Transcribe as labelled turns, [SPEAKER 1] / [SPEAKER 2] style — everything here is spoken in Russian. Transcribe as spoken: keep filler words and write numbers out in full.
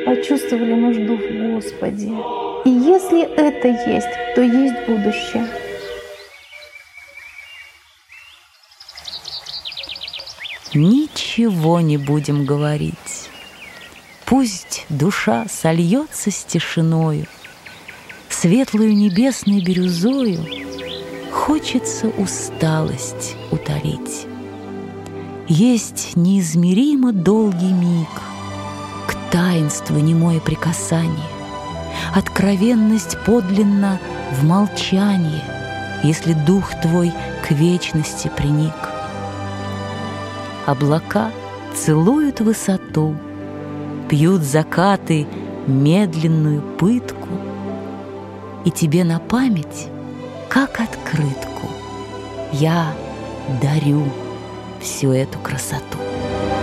[SPEAKER 1] почувствовали нужду в Господе. И если это есть, то есть будущее.
[SPEAKER 2] Ничего не будем говорить. Пусть душа сольется с тишиною, светлую небесной бирюзою хочется усталость утолить. Есть неизмеримо долгий миг, к таинству немое прикасание, откровенность подлинна в молчании, если дух твой к вечности приник. Облака целуют высоту, пьют закаты медленную пытку, и тебе на память, как открытку, я дарю всю эту красоту.